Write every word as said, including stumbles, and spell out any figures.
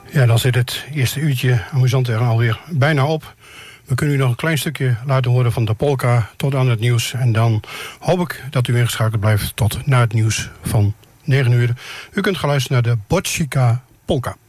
Ja, dan zit het eerste uurtje amusant er alweer bijna op. We kunnen u nog een klein stukje laten horen van de polka tot aan het nieuws. En dan hoop ik dat u ingeschakeld blijft tot na het nieuws van negen uur. U kunt gaan luisteren naar de Boczika Polka.